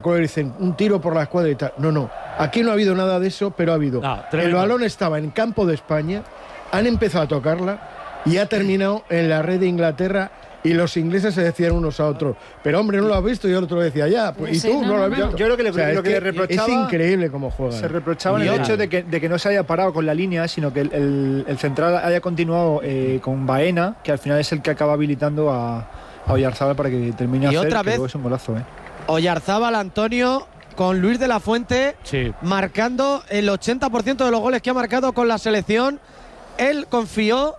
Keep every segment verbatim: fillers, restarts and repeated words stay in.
protocolo y dicen un tiro por la escuadra y tal. No, no. Aquí no ha habido nada de eso, pero ha habido. No, el balón estaba en campo de España, han empezado a tocarla y ha terminado en la red de Inglaterra. Y los ingleses se decían unos a otros, pero hombre, no lo has visto, y el otro decía, ya, pues, y sí, tú no, no lo has visto. Yo, yo creo que, le, o sea, lo que, que le reprochaba... Es increíble cómo juegan. Se reprochaba el hecho de que, de que no se haya parado con la línea, sino que el, el, el central haya continuado eh, con Baena, que al final es el que acaba habilitando a, a Oyarzábal para que termine a y hacer, otra que vez, es un golazo. ¿eh? Oyarzábal, Antonio, con Luis de la Fuente, sí. marcando el ochenta por ciento de los goles que ha marcado con la selección. Él confió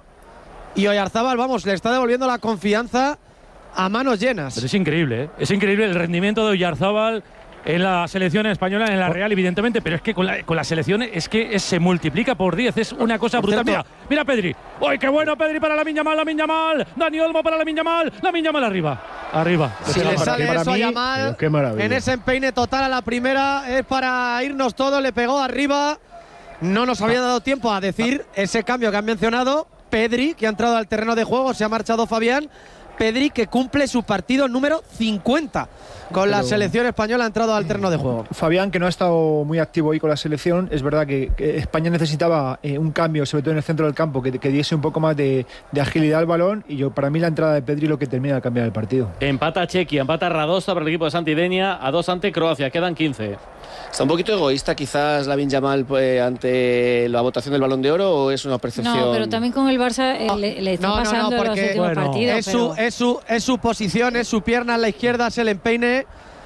y Oyarzábal, vamos, le está devolviendo la confianza a manos llenas. Pero es increíble, ¿eh? Es increíble el rendimiento de Oyarzábal en la selección española, en la Real, evidentemente, pero es que con la, con la selección es que es, se multiplica por diez, es una cosa brutal. Mira, mira Pedri. ¡Uy, qué bueno Pedri para Lamine Yamal, Lamine Yamal! Dani Olmo para Lamine Yamal, Lamine Yamal arriba. Arriba. Si le sale eso a Yamal, en ese empeine total a la primera, es para irnos todos, le pegó arriba. No nos había dado tiempo a decir ese cambio que han mencionado. Pedri, que ha entrado al terreno de juego, se ha marchado Fabián. Pedri, que cumple su partido número cincuenta con Pero la selección española, ha entrado al terreno de juego. Fabián, que no ha estado muy activo hoy con la selección, es verdad que, que España necesitaba eh, un cambio, sobre todo en el centro del campo, que, que diese un poco más de, de agilidad al balón, y yo para mí la entrada de Pedri lo que termina de cambiar el partido. Empata Chequia, empata Radosta para el equipo de Santidenia, a dos ante Croacia, quedan quince. ¿Está un poquito egoísta quizás Lamine Yamal pues, ante la votación del Balón de Oro o es una percepción? No, pero también con el Barça eh, le, le está no, pasando no, no, porque, los últimos bueno, partidos. Es, pero... su, es, su, es su posición, es su pierna en la izquierda, es el empeine.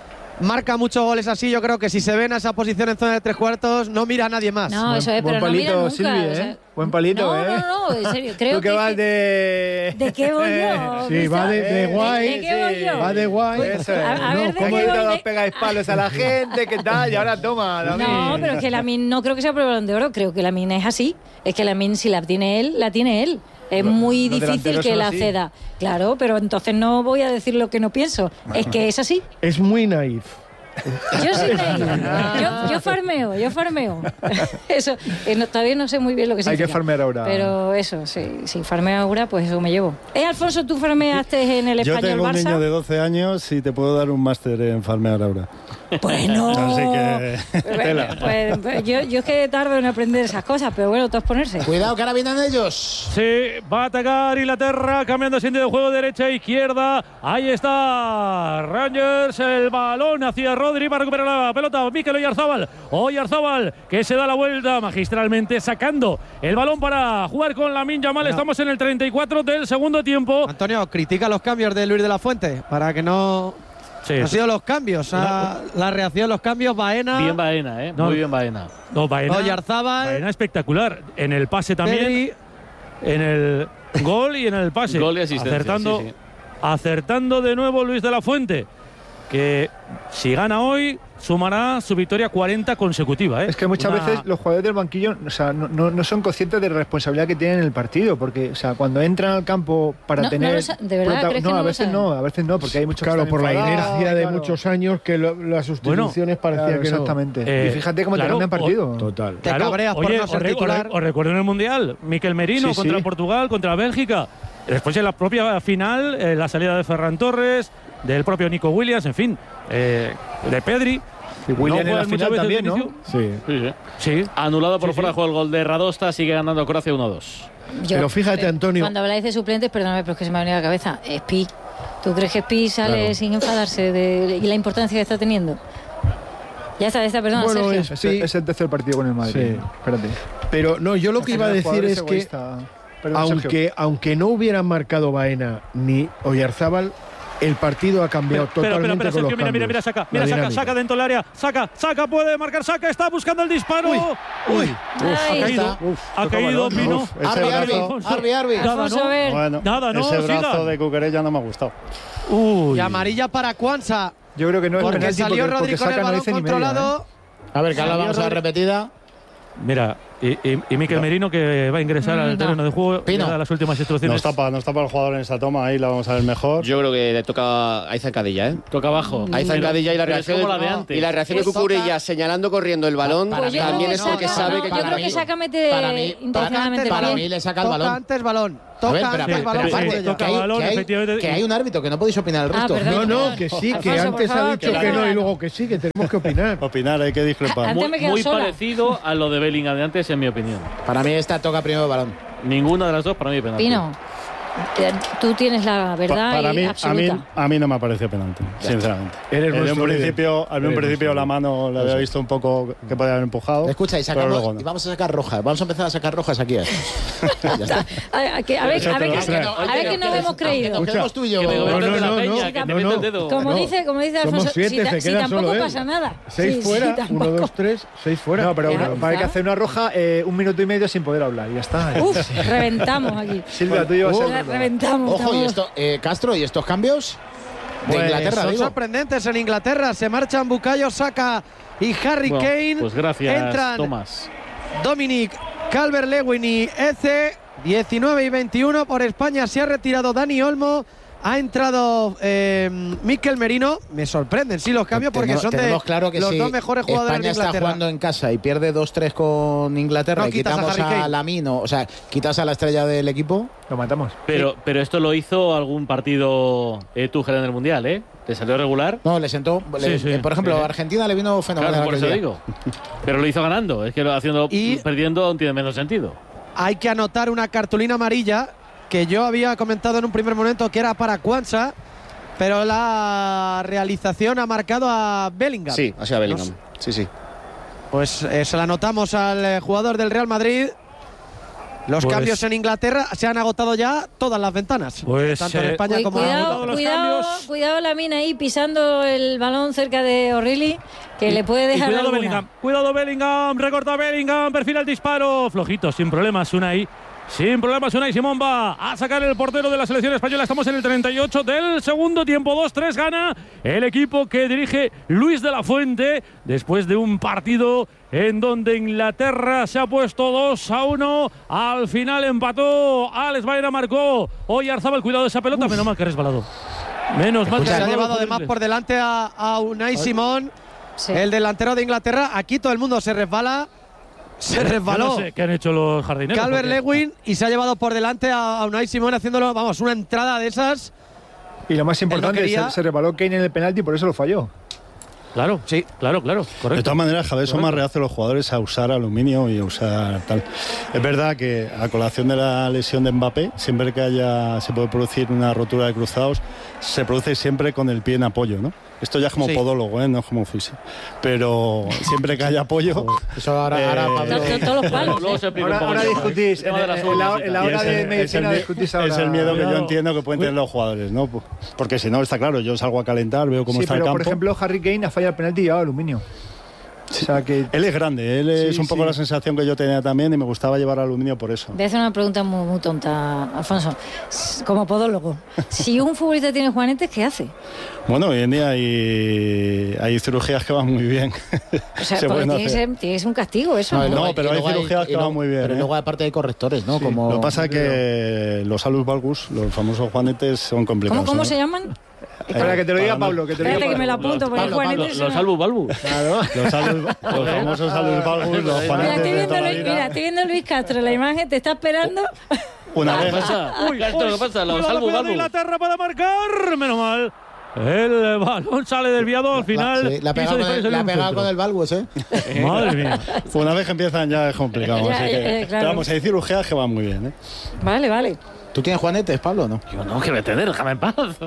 Marca muchos goles así, yo creo que si se ven a esa posición en zona de tres cuartos, no mira a nadie más. No, eso es, Buen pero palito, no mira nunca. Silvi, O sea, ¿eh? Buen palito, no, ¿eh? No, no, no, en serio, creo ¿Tú que, que vas de...? ¿De qué voy yo? Sí, va de, de guay. ¿De qué voy yo? Va de guay. Pues eso es. A, a no, ver, ¿de ¿cómo qué voy todos de... pegáis palos a la gente? ¿Qué tal? Y ahora toma, Lamine. No, pero es que Lamine no creo que sea por el Balón de Oro, creo que Lamine es así. Es que Lamine, si la tiene él, la tiene él. Es muy los difícil que la así. ceda. Claro, pero entonces no voy a decir lo que no pienso. Es que es así. Es muy naif. Yo sí yo, yo farmeo, yo farmeo. Eso, eh, no, todavía no sé muy bien lo que significa. Hay que farmear ahora. Pero eso, sí, si farmeo ahora, pues eso me llevo. ¿Eh, Alfonso, tú farmeaste en el Yo Español tengo un Barça? niño de doce años y te puedo dar un máster en farmear ahora. Pues no. Así que... Pues, pues, pues, yo, yo es que tardo en aprender esas cosas, pero bueno, todo es ponerse. Cuidado que ahora vienen ellos. Sí, va a atacar Inglaterra, cambiando sentido de juego derecha e izquierda. Ahí está Rangers, el balón hacia Rodri para recuperar la pelota. Mikel Oyarzábal, Oyarzábal que se da la vuelta magistralmente, sacando el balón para jugar con Lamine Yamal. No. Estamos en el treinta y cuatro del segundo tiempo. Antonio, critica los cambios de Luis de la Fuente para que no... Sí, han sido los cambios, la, la reacción, los cambios, Baena. Bien Baena, ¿eh? No, muy bien Baena. No, Baena. Oyarzábal. Baena espectacular. En el pase también. Pedri. En el gol y en el pase. Gol y asistencia. Acertando, sí, sí. acertando de nuevo Luis de la Fuente. Que si gana hoy, sumará su victoria cuarenta consecutiva. ¿eh? Es que muchas Una... veces los jugadores del banquillo o sea, no, no, no son conscientes de la responsabilidad que tienen en el partido, porque o sea, cuando entran al campo para no, tener... No sa- ¿De verdad crees no, que no a veces lo no, a veces no, porque hay muchos Claro, por la inercia de claro. muchos años que lo, las sustituciones bueno, parecía claro, que exactamente. no. Exactamente. Eh, y fíjate cómo claro, te cambian partido. O, total. Te claro, cabreas por oye, no ser os, titular. os recuerdo en el Mundial, Mikel Merino sí, contra sí. Portugal, contra Bélgica. Después en la propia final, eh, la salida de Ferran Torres, del propio Nico Williams, en fin, eh, de Pedri. Y Williams no en la final también, ¿no? Sí. Sí. Sí, sí. Anulado por Sí, fuera de sí. juego el gol de Radosta, sigue ganando Croacia uno a dos. Yo, Pero fíjate, Antonio. Cuando habláis de suplentes, perdóname, pero es que se me ha venido a la cabeza. Spi. ¿Tú crees que Spi sale Claro. sin enfadarse de, y la importancia que está teniendo? Ya está, ya está, perdón, Bueno, Sergio. es- Es, Sí. es el tercer partido con el Madrid. Sí. Espérate. Pero no, yo lo que iba a decir es que Perdón, aunque, Sergio. aunque no hubieran marcado Baena ni Oyarzábal, el partido ha cambiado Espera, espera, totalmente espera, con los Sergio, mira, mira, mira, cambios. saca, La mira, saca, dinámica. saca dentro del área, saca, saca, puede marcar, saca, está buscando el disparo. Uy, uy. Ay, ha caído, está. Uf, ha toca caído, balón, Pino. Uf, ese Arbi, Arbi, brazo- Arbi, Arbi. Nada, Alfonso, ¿no? a ver. Bueno, Nada, no, ese brazo siga. de Cuquerella no me ha gustado. Uy. Y amarilla para Cuanza. Yo creo que no es Porque penalti salió porque, Rodri porque con el saca no balón dice ni media, controlado. ¿eh? A ver, que ahora Salió vamos a la Rodri. repetida. Mira, Y, y, y Mikel Merino, que va a ingresar al terreno de juego, Pino. a las últimas instrucciones. No está, para, no está para el jugador en esta toma, ahí la vamos a ver mejor. Yo creo que le toca a zancadilla, ¿eh? Toca abajo. Hay zancadilla y la Pero reacción es como de, la de antes. y la reacción de Cucurella señalando corriendo el balón Pues yo creo también que es porque saca- sabe no, que yo creo que saca mete para mí- intencionadamente para bien. mí le saca el Toca balón. antes balón. A Toca ver, pero, antes pero, balón. pero, Cucurella. aparte, que, hay, balón, que, hay, efectivamente. que hay un árbitro, que no podéis opinar el Ah, resto. perdón. No, no, que sí, que Alfonso, antes por ha favor, dicho que que no no. y luego que sí, que tenemos que opinar. Opinar, hay que discrepar. Antes Muy, me quedo muy sola. parecido a lo de Bellingham de antes, en mi opinión. Para mí esta toca primero el balón. Ninguna de las dos para mí es penalti. Pino, eh, tú tienes la Pa- verdad para y mí, a absoluta. mí, a mí no me parece penalti, sinceramente. Eres En un nuestro líder. principio, en un Eres principio nuestro la mano la había Eso. visto un poco que podía haber empujado. Escucha, y pero sacamos luego no. y vamos a sacar rojas. Vamos a empezar a sacar rojas aquí. ¿eh? Ya está. A, a que- a ver, Eso a te ver, lo que, trae. a ver que nos hemos creído. Nos quedamos tú y yo. Que me No, comentes no, de la no, peña, no, que te no, mete no. el dedo. Como No. dice, como dice Alfonso, Somos siete, si, ta- se si queda tampoco solo él. pasa nada. Seis Sí, fuera, sí, uno, tampoco. dos, tres, seis fuera. No, pero Ya, una- para ya. que hacer una roja, eh, un minuto y medio sin poder hablar. Y ya está. Uf, reventamos aquí. Silvia, tú llevas Re- el... Reventamos. Ojo, y estamos- esto, eh, Castro, ¿y estos cambios? De Pues Inglaterra, son digo. sorprendentes en Inglaterra. Se marchan Bukayo Saka y Harry Bueno, Kane. pues gracias, Entran Tomás. Dominic Calvert-Lewin y Eze. diecinueve y veintiuno por España. Se ha retirado Dani Olmo. Ha entrado eh, Mikel Merino. Me sorprenden, sí, los cambios porque Tenemos- son de tenemos claro que los si dos mejores jugadores España de está Inglaterra. jugando en casa y pierde dos tres con Inglaterra No y quitas a quitamos Harry a, Kane. Lamino, o sea, quitas a la estrella del equipo. Lo matamos. Pero, pero esto lo hizo algún partido eh, Tuchel en el Mundial, ¿eh? ¿Le salió regular? No, le sentó. le- Sí, sí. eh, por ejemplo, Sí. a Argentina le vino fenomenal. Claro, por aquel eso día. digo. Pero lo hizo ganando. Es que lo haciendo Y- perdiendo aún tiene menos sentido. Hay que anotar una cartulina amarilla que yo había comentado en un primer momento que era para Kwanza, pero la realización ha marcado a Bellingham. Sí, ha sido a Bellingham. Nos- Sí, sí. Pues eh, se la anotamos al eh, jugador del Real Madrid. Los Pues- cambios en Inglaterra se han agotado ya todas las ventanas. Pues, tanto en eh, España Cuid- como en cuidado, Europa. los cuidado, cambios. cuidado la mina ahí pisando el balón cerca de O'Reilly, que le puede Y dejar cuidado alguna. Bellingham, cuidado Bellingham, recorta Bellingham, perfila el disparo, flojito, sin problemas, Unai. Sin problemas, Unai Simón va a sacar el portero de la selección española. Estamos en el treinta y ocho del segundo tiempo. dos tres gana el equipo que dirige Luis de la Fuente después de un partido en donde Inglaterra se ha puesto dos a uno. Al final empató, Alex Baena marcó. Hoy Arzabal, cuidado de esa pelota, menos mal que ha resbalado. Menos mal que Se ha ha resbalado llevado por además el- por delante a, a Unai Simón, Sí. el delantero de Inglaterra. Aquí todo el mundo se resbala. Se Yo resbaló no sé qué han hecho los jardineros. Calvert porque- Lewin y se ha llevado por delante a, a Unai Simón haciéndolo, vamos, una entrada de esas. Y lo más importante, quería- se, se rebaló Kane en el penalti y por eso lo falló. Claro, sí, claro, claro, correcto. De todas maneras, cada vez son más Correcto. reacios los jugadores a usar aluminio y a usar tal. Es verdad que a colación de la lesión de Mbappé, siempre que haya se puede producir una rotura de cruzados, se produce siempre con el pie en apoyo, ¿no? Esto ya es como Sí. podólogo, ¿eh? No es como fisio. Pero siempre que haya apoyo. Eso ahora, ahora Eh, Pablo. To- to- Todos los palos. Luego ¿eh? se explica Ahora, un poco ahora el discutís, en, tema de las en la, uñas y en la tal. Y hora es de el- medicina es el, discutís ahora. es el miedo que yo Cuidado. entiendo que pueden tener los jugadores, ¿no? Porque si no, está claro, yo salgo a calentar, veo cómo Sí, está pero el campo. por ejemplo, Harry Kane ha fallado el penalti y llevaba aluminio. O sea que Él es grande, él es Sí, un poco sí. la sensación que yo tenía también y me gustaba llevar aluminio por eso. Voy a hacer una pregunta muy, muy tonta, Alfonso. S- Como podólogo, si un futbolista tiene juanetes, ¿qué hace? Bueno, hoy en día hay, hay cirugías que van muy bien. O sea, Se porque pueden tiene que, hacer. ser, tiene que ser un castigo eso. y ¿no? luego No, pero y hay luego cirugías que y van luego- muy bien, Pero ¿eh? luego aparte hay correctores, ¿no? Como Lo que pasa es que los alus valgus, los famosos juanetes, son complicados. ¿Cómo, cómo ¿no? se llaman? Espera, que te lo diga Para no- Pablo. Que te lo diga Espérate que me lo Pablo. apunto, porque Pablo, juanetes Pablo, Los, son- los albus balbus. Los, alus- los famosos alus valgus, los Mira, juanetes estoy de viendo, toda la Luis, vida. mira, estoy viendo a Luis Castro, la imagen te está esperando. Una ¿Qué vez, pasa? Uy, Castro, uy, ¿qué pasa? Los cuidado, albus cuidado, balbus. Inglaterra para marcar, menos mal. El balón sale desviado al final. La, sí, la ha quiso pegado, con disparar y el, salió la ha un pegado centro. con el Valgus, ¿eh? Madre mía. una vez que empiezan ya es complicado. Ya, así que- eh, eh, claro. Pero vamos, hay cirugías que van muy bien. ¿eh? Vale, vale. ¿Tú tienes juanetes, Pablo, no? Yo no, que voy a tener, déjame en paz. Él,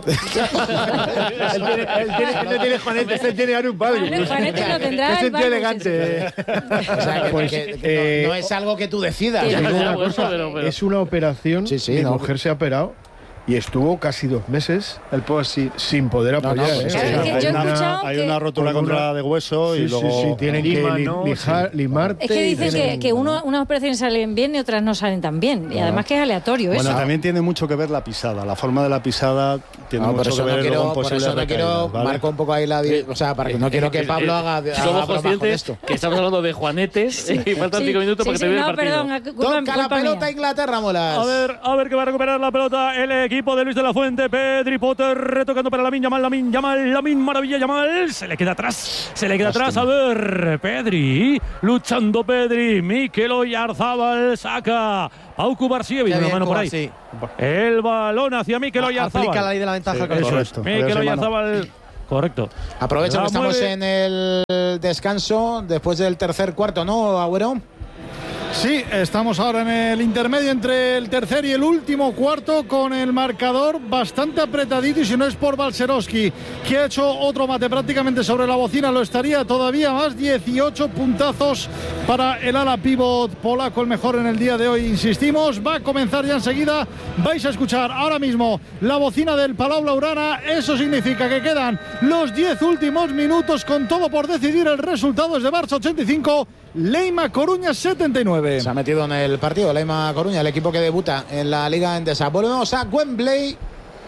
tiene- él tiene- él no tiene juanetes, él tiene Arun Pablo. Juanetes- Juanetes lo tendrá Es el un tío Valgus elegante. O sea, que, Pues, que- que eh, no, no es algo que tú decidas. Sí. Te digo Ya, una bueno, cosa, pero- pero- es una operación. Sí, sí, Mi no. mujer se ha operado y estuvo casi dos meses el post, sí. sin poder apoyar. No, no, ¿eh? sí, O sea, hay, yo he una, hay una rotura contra de hueso sí, y luego... Sí, sí, tienen Lima, que li, ¿no? lijar, sí. limarte. Es que dicen tienen, que, que uno, unas operaciones salen bien y otras no salen tan bien. Y además que es aleatorio bueno, eso. también tiene mucho que ver la pisada. La forma de la pisada tiene No, mucho por eso que ver no quiero, con por posibles eso no quiero recaídas, ¿vale? marco un poco ahí la... di- O sea, para que no quiero que Pablo haga, haga Somos bromas con conscientes esto. que estamos hablando de Juanetes y faltan Sí, cinco minutos sí, para que sí, te vea no, el partido. perdón, culpa- Toca la culpa pelota mía. Inglaterra, Molas. A ver, a ver que va a recuperar la pelota el equipo de Luis de la Fuente. Pedri Potter retocando para Lamine Yamal, Lamine Yamal, Lamine Maravilla Yamal. Se le queda atrás, se le queda atrás. A ver, Pedri, luchando Pedri. Mikel Oyarzabal saca. Pau Kubarsievic, una mano por ahí. Sí. El balón hacia Mikel Oyarzabal. Aplica la ley de la ventaja. Sí, con Eso eso. es. Mikel Oyarzabal. Correcto. Aprovecha La que estamos mueve. en el descanso después del tercer cuarto, ¿no, Agüero? Sí, estamos ahora en el intermedio entre el tercer y el último cuarto con el marcador bastante apretadito y si no es por Balcerowski, que ha hecho otro mate prácticamente sobre la bocina, lo estaría todavía más, dieciocho puntazos para el ala pívot polaco, el mejor en el día de hoy, insistimos, va a comenzar ya enseguida, vais a escuchar ahora mismo la bocina del Palau Blaugrana, eso significa que quedan los diez últimos minutos con todo por decidir el resultado, es de Barça ochenta y cinco, Leima Coruña setenta y nueve. Se ha metido en el partido Leima Coruña, el equipo que debuta en la Liga Endesa. Volvemos a Wembley.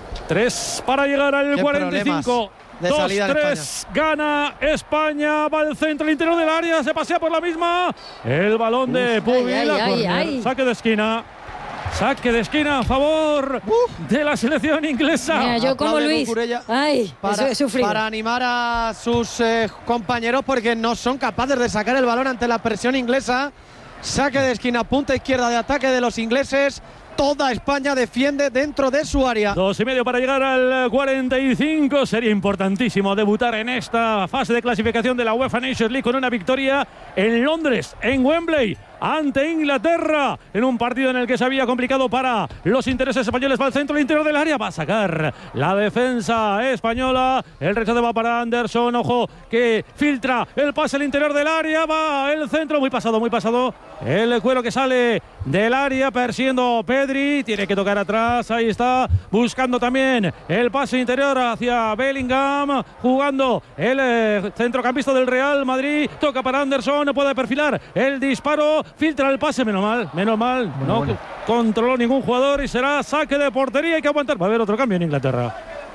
Tres para llegar al Qué cuarenta y cinco. de dos salida de tres. Gana España. Va al centro, al interior del área. Se pasea por la misma. El balón de Pubil. ay, ay, ay, ay. Saque de esquina. Saque de esquina a favor uh, de la selección inglesa. Mira, yo como Aplaude Luis. Cucurella Ay, para, eso he sufrido. para animar a sus eh, compañeros porque no son capaces de sacar el balón ante la presión inglesa. Saque de esquina, punta izquierda de ataque de los ingleses. Toda España defiende dentro de su área. Dos y medio para llegar al cuarenta y cinco. Sería importantísimo debutar en esta fase de clasificación de la UEFA Nations League con una victoria en Londres, en Wembley, ante Inglaterra, en un partido en el que se había complicado para los intereses españoles. Va al centro, al interior del área, va a sacar la defensa española. El rechazo va para Anderson, ojo que filtra el pase al interior del área, va el centro, muy pasado, muy pasado. El cuero que sale del área persiguiendo Pedri, tiene que tocar atrás, ahí está, buscando también el pase interior hacia Bellingham, jugando el eh, centrocampista del Real Madrid, toca para Anderson, no puede perfilar el disparo, filtra el pase, menos mal, menos mal, bueno, no bueno. controló ningún jugador y será saque de portería, hay que aguantar, va a haber otro cambio en Inglaterra.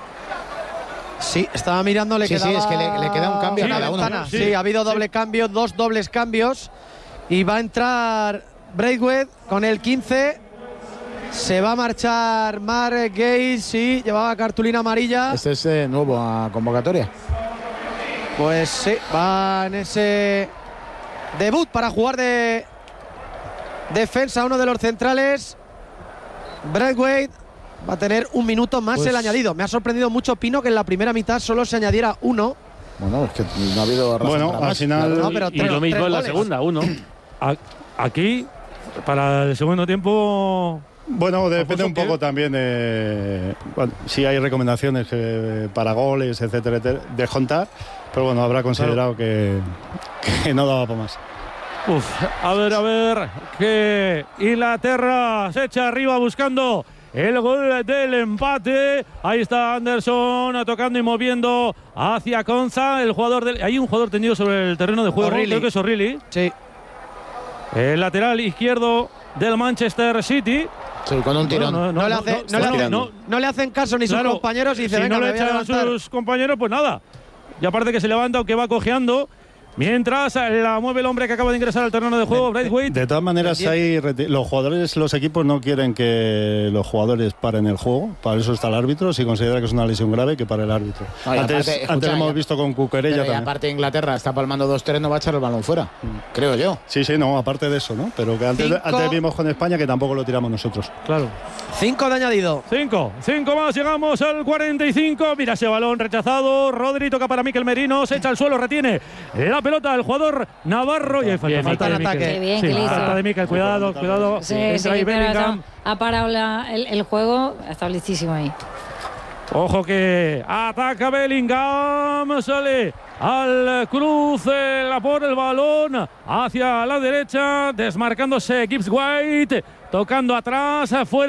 Sí, estaba mirando, le sí, quedaba... Sí, es que le, le queda un cambio sí, a cada uno. Sí, sí, ha habido doble sí. cambio, dos dobles cambios y va a entrar Braithwaite con el quince. Se va a marchar Mark Gay, sí, llevaba cartulina amarilla. Este es eh, nuevo a convocatoria. Pues sí, va en ese debut para jugar de defensa uno de los centrales. Braithwaite va a tener un minuto más pues, el añadido. Me ha sorprendido mucho, Pino, que en la primera mitad solo se añadiera uno. Bueno, es que no ha habido razón Bueno, para al final... No, pero y, tres, y lo mismo en la segunda, uno. Aquí, para el segundo tiempo... Bueno, depende un poco también de... Bueno, si hay recomendaciones que, para goles, etcétera, etcétera, de Jontar, pero bueno, habrá considerado que, que no daba para más. Uf, a ver, a ver, que Inglaterra se echa arriba buscando el gol del empate. Ahí está Anderson tocando y moviendo hacia Konsa, el jugador del... Hay un jugador tendido sobre el terreno de juego, O'Reilly. Creo que es O'Reilly. Sí. El lateral izquierdo del Manchester City. Sí, con un tirón. No, no, no, no, le, hace, no, no, le, no, no le hacen caso ni claro, sus compañeros y dice, si venga, no le me voy a echan a sus compañeros, pues nada. Y aparte que se levanta aunque va cojeando. Mientras la mueve el hombre que acaba de ingresar al terreno de juego, Braithwaite. De todas maneras, hay los jugadores, los equipos no quieren que los jugadores paren el juego. Para eso está el árbitro. Si considera que es una lesión grave, que para el árbitro. No, antes aparte, escucha, antes lo hemos ya, visto con Cucurella también. Aparte Inglaterra está palmando dos tres, no va a echar el balón fuera, mm. creo yo. Sí, sí, no, aparte de eso, ¿no? Pero que antes, antes vimos con España que tampoco lo tiramos nosotros. Claro. Cinco de añadido. Cinco. Cinco más. Llegamos al cuarenta y cinco. Mira ese balón rechazado. Rodri toca para Mikel Merino. Se echa al suelo, retiene la pelota el jugador Navarro. Y hay falta, bien, falta de Mikel. Qué bien, sí, que falta de Mikel. Cuidado, cuidado. Sí, Entra sí, ahí pero Bellingham. Ha parado la, el, el juego. Está listísimo ahí. Ojo que ataca Bellingham. Sale al cruce. La pone el balón hacia la derecha. Desmarcándose Gibbs White. Tocando atrás, afuera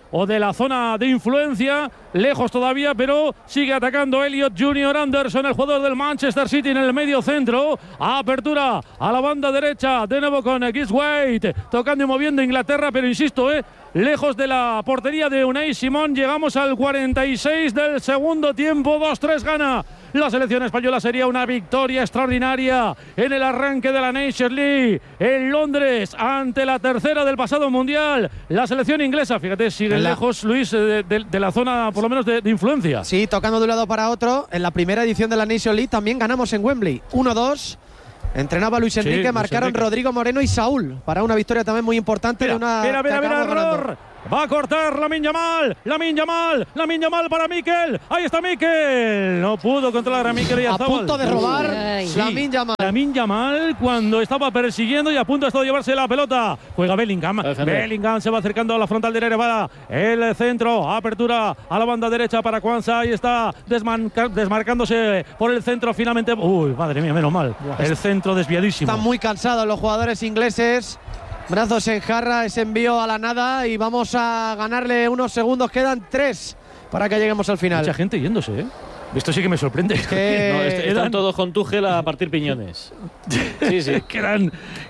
o de la zona de influencia, lejos todavía, pero sigue atacando Elliot Junior Anderson, el jugador del Manchester City en el medio centro. Apertura a la banda derecha, de nuevo con Giswaite, tocando y moviendo Inglaterra, pero insisto, eh, lejos de la portería de Unai Simón. Llegamos al cuarenta y seis del segundo tiempo, dos tres gana la selección española. Sería una victoria extraordinaria en el arranque de la Nations League en Londres ante la tercera del pasado mundial. La selección inglesa, fíjate, sigue la... lejos, Luis, de, de, de la zona por lo menos de, de influencia. Sí, tocando de un lado para otro. En la primera edición de la Nations League también ganamos en Wembley, uno dos. Entrenaba Luis Enrique, sí, marcaron Enrique. Rodrigo Moreno y Saúl para una victoria también muy importante. Mira, de una mira, mira, mira, error. Va a cortar Lamine Yamal, Lamine Yamal, Lamine Yamal para Mikel. Ahí está Mikel. No pudo controlar a Mikel y a punto de robar sí. Lamine Yamal. Lamine Yamal cuando estaba persiguiendo y a punto de llevarse la pelota. Juega Bellingham. Bellingham se va acercando a la frontal derecha para el centro. Apertura a la banda derecha para Kwanza. Ahí está desmarcándose por el centro finalmente. Uy, madre mía, menos mal. El centro desviadísimo. Están muy cansados los jugadores ingleses. Brazos en jarra, ese envío a la nada y vamos a ganarle unos segundos. Quedan tres para que lleguemos al final. Mucha gente yéndose, ¿eh? Esto sí que me sorprende. Que no, est están todos con Tuchel a partir piñones. Sí, sí. quedan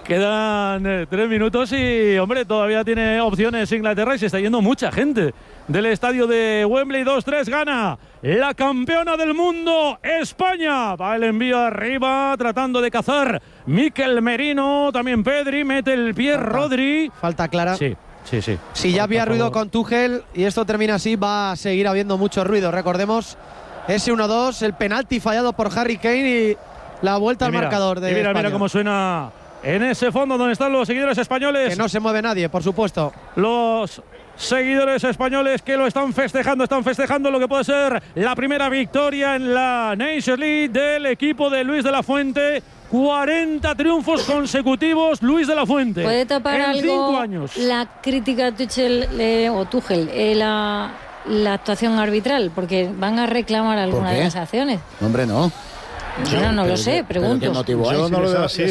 quedan eh, tres minutos y, hombre, todavía tiene opciones Inglaterra y se está yendo mucha gente del estadio de Wembley. dos tres gana la campeona del mundo, España. Va el envío arriba, tratando de cazar Mikel Merino. También Pedri, mete el pie falta. Rodri. Falta clara. Sí. Sí, sí. Si ya había ruido con Tuchel y esto termina así, va a seguir habiendo mucho ruido. Recordemos ese uno dos, el penalti fallado por Harry Kane y la vuelta y al mira, marcador de y mira, España. Mira cómo suena en ese fondo donde están los seguidores españoles. Que no se mueve nadie, por supuesto. Los seguidores españoles que lo están festejando, están festejando lo que puede ser la primera victoria en la Nations League del equipo de Luis de la Fuente. cuarenta triunfos consecutivos, Luis de la Fuente. ¿Puede tapar en algo cinco años. La crítica a Tuchel eh, o Tuchel, eh, la, la actuación arbitral? Porque van a reclamar alguna de las acciones. Hombre, no. Bueno, no lo sé, pregunto. Yo no lo veo así.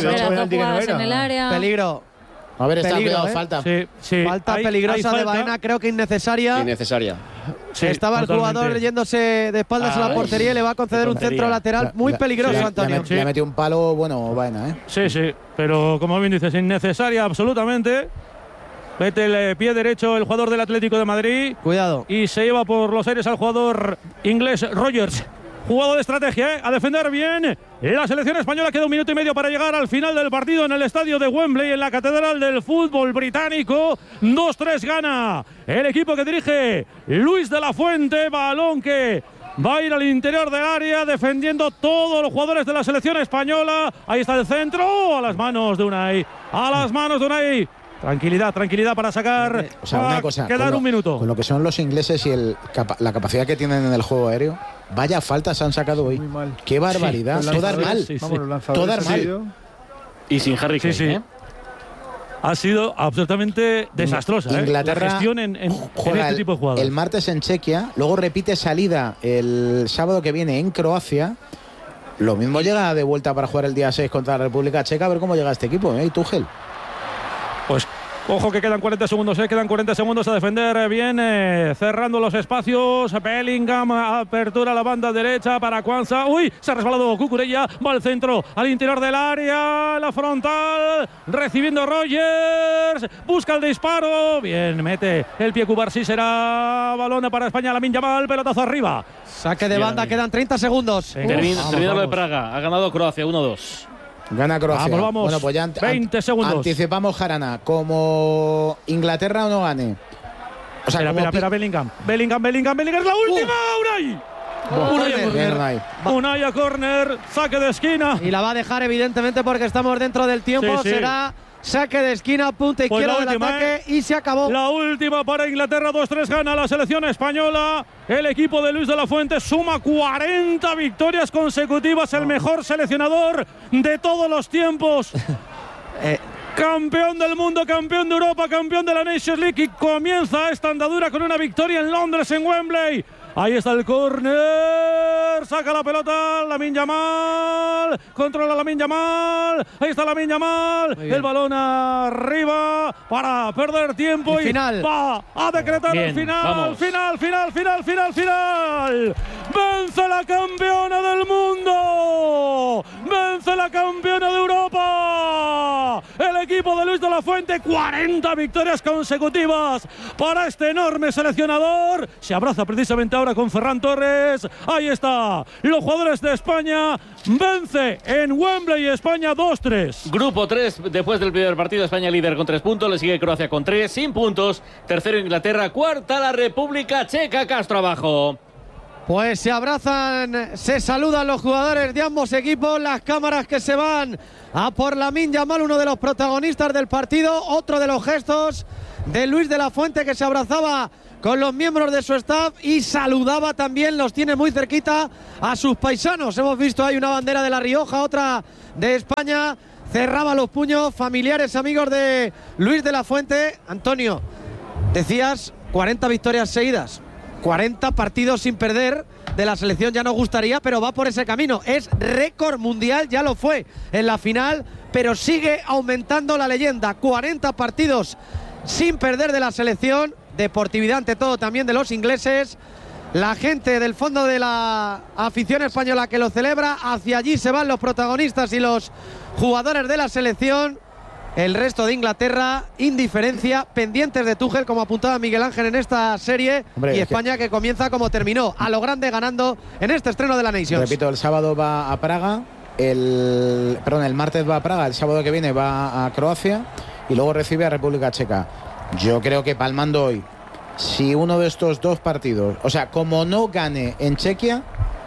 En el área. Peligro. A ver, está peligro, cuidado, ¿eh? falta. Sí, sí. Falta hay, peligrosa hay falta. de Baena, creo que innecesaria. Innecesaria. Sí, Estaba totalmente. el jugador yéndose de espaldas ah, a la portería y le va a conceder un centro lateral muy la, peligroso, sí, Antonio. Le, sí. le metió un palo, bueno, Baena, ¿eh? Sí, sí, pero como bien dices, innecesaria absolutamente. Mete el pie derecho el jugador del Atlético de Madrid. Cuidado. Y se lleva por los aires al jugador inglés Rogers. Jugado de estrategia, ¿eh? A defender bien. La selección española queda un minuto y medio para llegar al final del partido en el estadio de Wembley, en la Catedral del Fútbol Británico. dos tres gana el equipo que dirige Luis de la Fuente. Balón que va a ir al interior del área, defendiendo todos los jugadores de la selección española. Ahí está el centro, a las manos de Unai. A las manos de Unai. Tranquilidad, tranquilidad para sacar. O sea, una cosa, quedar lo, un minuto. Con lo que son los ingleses y el, la capacidad que tienen en el juego aéreo, vaya faltas han sacado hoy. Muy mal. Qué barbaridad. Sí, Todas mal. Sí, sí. Todas mal. Y sin Harry Kane, sí, sí. ¿eh? Ha sido absolutamente desastrosa. Inglaterra ¿eh? La gestión en, en, en este tipo de jugadas. El martes en Chequia, luego repite salida el sábado que viene en Croacia. Lo mismo llega de vuelta para jugar el día seis contra la República Checa. A ver cómo llega este equipo, ¿eh? Y Tuchel. Pues ojo que quedan cuarenta segundos, ¿eh? Quedan cuarenta segundos a defender bien, eh, cerrando los espacios. Bellingham, apertura a la banda derecha para Kwanza. Uy, se ha resbalado Cucurella, va al centro, al interior del área, la frontal, recibiendo Rogers, busca el disparo, bien, mete el pie Cubarsí, será balón para España, Lamine Yamal, pelotazo arriba. Saque de banda, quedan treinta segundos. Termina lo de Praga, ha ganado Croacia uno dos. Gana Croacia. Vamos, vamos. Bueno, pues ya veinte segundos. Anticipamos Jarana. Como Inglaterra o no gane. O sea, espera, espera, espera, Bellingham. Bellingham, Bellingham, Bellingham. ¡Es la última! Uh. ¡Unai! Oh, Unai a corner. Unai a corner. Saque de esquina. Y la va a dejar, evidentemente, porque estamos dentro del tiempo. Sí, sí. Será saque de esquina, punta pues izquierda del última, ataque, ¿eh? Y se acabó. La última para Inglaterra, dos tres gana la selección española. El equipo de Luis de la Fuente suma cuarenta victorias consecutivas, el mejor seleccionador de todos los tiempos. eh. Campeón del mundo, campeón de Europa, campeón de la Nations League, y comienza esta andadura con una victoria en Londres, en Wembley, Ahí está el córner. Saca la pelota Lamine Yamal. Controla Lamine Yamal. Ahí está Lamine Yamal. El balón arriba para perder tiempo. Y, y final. va a decretar Bien, el final. Vamos. Final, final, final, final, final. Vence la campeona del mundo. Vence la campeona de Europa. El equipo de Luis de la Fuente. cuarenta victorias consecutivas para este enorme seleccionador. Se abraza precisamente ahora con Ferran Torres. Ahí está. Los jugadores de España. Vence en Wembley España dos tres. Grupo tres, después del primer partido, España líder con tres puntos. Le sigue Croacia con tres, sin puntos. Tercero Inglaterra. Cuarta la República Checa. Castro abajo. Pues se abrazan, se saludan los jugadores de ambos equipos. Las cámaras que se van a por Lamine Yamal, uno de los protagonistas del partido. Otro de los gestos de Luis de la Fuente, que se abrazaba con los miembros de su staff y saludaba también, los tiene muy cerquita, a sus paisanos. Hemos visto ahí una bandera de La Rioja, otra de España. Cerraba los puños, familiares, amigos de Luis de la Fuente. Antonio, decías cuarenta victorias seguidas, cuarenta partidos sin perder de la selección. Ya nos gustaría, pero va por ese camino. Es récord mundial, ya lo fue en la final, pero sigue aumentando la leyenda. cuarenta partidos sin perder de la selección. Deportividad ante todo también de los ingleses. La gente del fondo de la afición española que lo celebra. Hacia allí se van los protagonistas y los jugadores de la selección. El resto de Inglaterra, indiferencia, pendientes de Tuchel, como apuntaba Miguel Ángel en esta serie. Hombre, y España que... que comienza como terminó, a lo grande, ganando en este estreno de la Nations. Repito, el sábado va a Praga, el perdón, el martes va a Praga, el sábado que viene va a Croacia y luego recibe a República Checa. Yo creo que palmando hoy, si uno de estos dos partidos, o sea, como no gane en Chequia,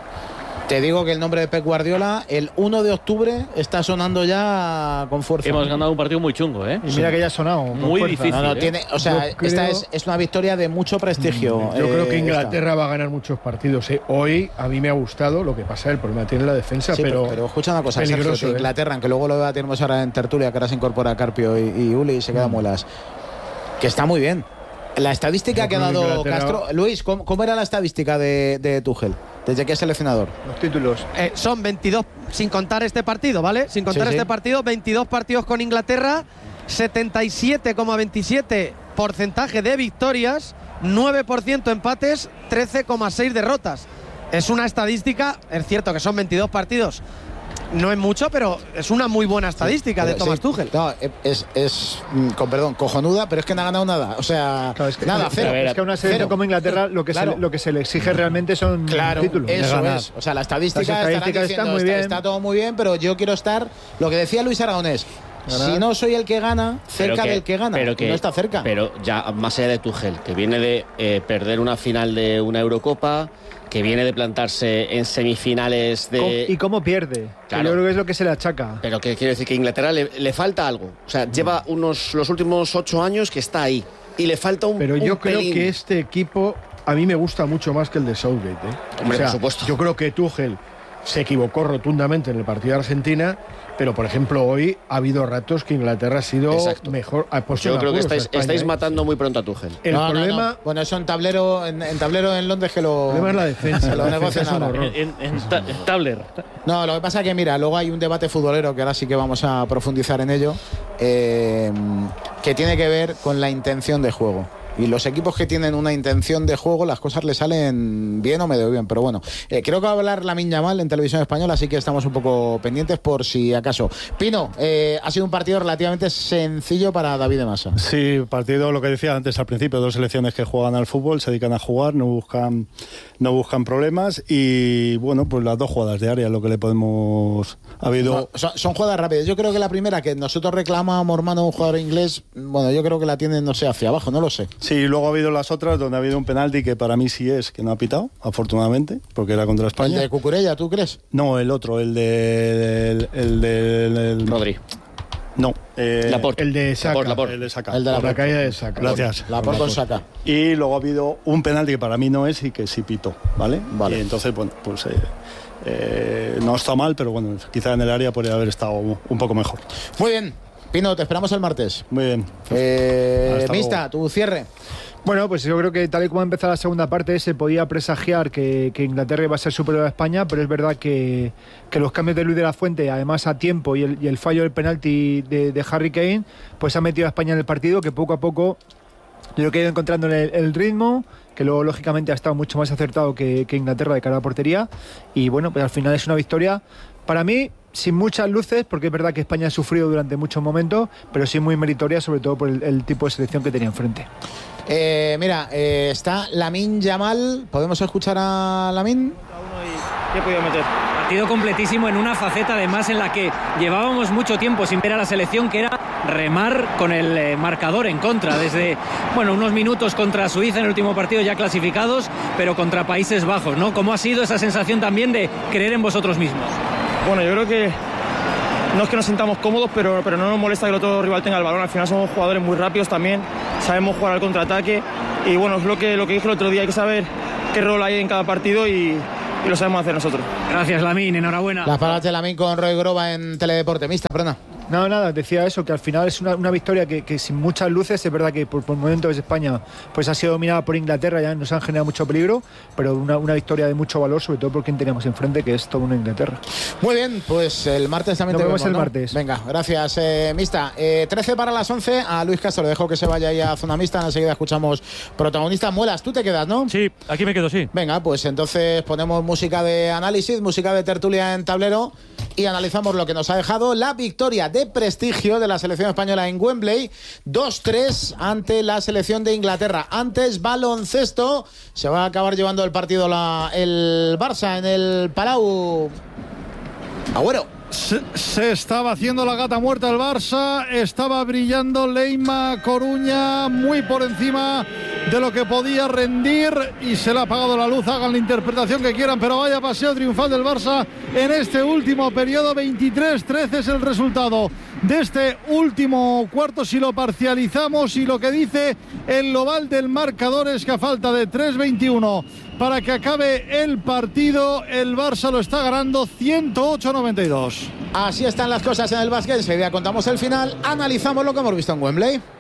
te digo que el nombre de Pep Guardiola el uno de octubre está sonando ya con fuerza. Hemos ganado un partido muy chungo, ¿eh? Y mira que ya ha sonado. Muy fuerza. difícil. No, no, ¿eh? tiene, o sea, Yo esta creo... es, es una victoria de mucho prestigio. Yo eh, creo que Inglaterra esta. va a ganar muchos partidos. ¿eh? Hoy a mí me ha gustado, lo que pasa, el problema tiene la defensa, sí, pero, pero, pero escucha una cosa, peligroso, Sergio, que ¿eh? Inglaterra, aunque luego lo tenemos ahora en tertulia, que ahora se incorpora Carpio y, y Uli y se queda mm. muelas, que está muy bien. La estadística Yo que ha dado Inglaterra... Castro. Luis, ¿cómo, ¿cómo era la estadística de, de Tuchel? ¿Desde qué seleccionador? Los títulos. Eh, son veintidós, sin contar este partido, ¿vale? Sin contar sí, este sí. partido, veintidós partidos con Inglaterra, setenta y siete coma veintisiete porcentaje de victorias, nueve por ciento empates, trece coma seis derrotas. Es una estadística, es cierto que son veintidós partidos. No es mucho, pero es una muy buena estadística sí, de Thomas sí. Tuchel. No, es, es, con perdón, cojonuda, pero es que no ha ganado nada. O sea, claro, es que, nada, cero. Es que a una selección como Inglaterra lo que, claro. se, lo que se le exige realmente son claro, títulos. Eso es. O sea, la estadística, Las estadísticas diciendo, están muy está, bien. está todo muy bien, pero yo quiero estar, lo que decía Luis Aragonés, ganar. Si no soy el que gana, cerca que, del que gana, pero que no está cerca. Pero ya más allá de Tuchel, que viene de eh, perder una final de una Eurocopa, que viene de plantarse en semifinales de... ¿Y cómo pierde? Claro. Yo creo que es lo que se le achaca. Pero que quiere decir que a Inglaterra le, le falta algo. O sea, mm. lleva unos los últimos ocho años que está ahí. Y le falta un Pero yo un creo pelín. que este equipo a mí me gusta mucho más que el de Southgate. ¿eh? Hombre, o sea, por supuesto. Yo creo que Tuchel se equivocó rotundamente en el partido de Argentina, pero por ejemplo hoy ha habido ratos que Inglaterra ha sido Exacto. mejor. Ha puesto Yo creo que estáis, España, estáis ¿eh? matando muy pronto a Tuchel. El no, problema, no, no. Bueno, eso en tablero, en, en tablero en Londres que lo. El problema es la defensa. lo negocian ahora. En, en, en, ta, en tabler. No, lo que pasa es que mira, luego hay un debate futbolero que ahora sí que vamos a profundizar en ello, eh, que tiene que ver con la intención de juego. Y los equipos que tienen una intención de juego, las cosas le salen bien o medio bien. Pero bueno, eh, creo que va a hablar Lamine Yamal en televisión española, así que estamos un poco pendientes por si acaso. Pino, eh, ha sido un partido relativamente sencillo para David de Masa. Sí, partido, lo que decía antes al principio, dos selecciones que juegan al fútbol, se dedican a jugar, no buscan, no buscan problemas y bueno, pues las dos jugadas de área, lo que le podemos... Ha habido... No, son, son jugadas rápidas. Yo creo que la primera que nosotros reclamamos, hermano, un jugador inglés, bueno, yo creo que la tienen, no sé, hacia abajo, no lo sé. Sí, luego ha habido las otras donde ha habido un penalti que para mí sí es, que no ha pitado, afortunadamente, porque era contra España. ¿El de Cucurella, tú crees? No, el otro, el de... El de... El, el, Rodri. No. Eh, Laporte. El de Saka. Laporte, Laporte. El de Saka. El de la, la caída de Saka. Gracias. Laporte con Saka. Y luego ha habido un penalti que para mí no es y que sí pitó, ¿vale? Vale. Y entonces, bueno, pues... Eh, Eh, no está mal, pero bueno, quizá en el área podría haber estado un poco mejor. Muy bien, Pino, te esperamos el martes. Muy bien. Eh, Mista, tu cierre. Bueno, pues yo creo que tal y como ha empezado la segunda parte se podía presagiar que, que Inglaterra iba a ser superior a España, pero es verdad que, que los cambios de Luis de la Fuente, además a tiempo, y el, y el fallo del penalti de, de Harry Kane, pues ha metido a España en el partido, que poco a poco yo he ido encontrando el, el ritmo, que luego lógicamente ha estado mucho más acertado que, que Inglaterra de cara a la portería, y bueno, pues al final es una victoria para mí sin muchas luces, porque es verdad que España ha sufrido durante muchos momentos, pero sí muy meritoria, sobre todo por el, el tipo de selección que tenía enfrente. Eh, mira, eh, está Lamine Yamal. ¿Podemos escuchar a Lamine? ¿Qué he podido meter? Partido completísimo en una faceta además en la que llevábamos mucho tiempo sin ver a la selección, que era remar con el eh, marcador en contra. Desde, bueno, unos minutos contra Suiza en el último partido ya clasificados, pero contra Países Bajos, ¿no? ¿Cómo ha sido esa sensación también de creer en vosotros mismos? Bueno, yo creo que no es que nos sintamos cómodos, pero, pero no nos molesta que el otro rival tenga el balón. Al final somos jugadores muy rápidos también, sabemos jugar al contraataque y bueno, es lo que, lo que dije el otro día, hay que saber qué rol hay en cada partido y, y lo sabemos hacer nosotros. Gracias, Lamine, enhorabuena. Las palabras de Lamine con Roy Groba en Teledeporte. Mista, perdona. No, nada, decía eso, que al final es una, una victoria que, que sin muchas luces, es verdad que por, por momentos España pues ha sido dominada por Inglaterra, ya nos han generado mucho peligro, pero una, una victoria de mucho valor, sobre todo por quien teníamos enfrente, que es toda una Inglaterra. Muy bien, pues el martes también Nos te vemos, vemos, el ¿no? martes. Venga, gracias, eh, Mista. Eh, trece para las once, a Luis Castro le dejo que se vaya ahí a Zona Mixta, enseguida escuchamos protagonistas. Muelas, tú te quedas, ¿no? Sí, aquí me quedo, sí. Venga, pues entonces ponemos música de análisis, música de tertulia en tablero y analizamos lo que nos ha dejado la victoria de prestigio de la selección española en Wembley, dos tres ante la selección de Inglaterra. Antes, baloncesto, se va a acabar llevando el partido la, el Barça en el Palau. Agüero. Se, se estaba haciendo la gata muerta el Barça, estaba brillando Leima Coruña muy por encima de lo que podía rendir y se le ha apagado la luz. Hagan la interpretación que quieran, pero vaya paseo triunfal del Barça en este último periodo. Veintitrés trece es el resultado de este último cuarto si lo parcializamos, y lo que dice el global del marcador es que a falta de tres veintiuno para que acabe el partido, el Barça lo está ganando ciento ocho a noventa y dos. Así están las cosas en el básquet. Enseguida contamos el final, analizamos lo que hemos visto en Wembley.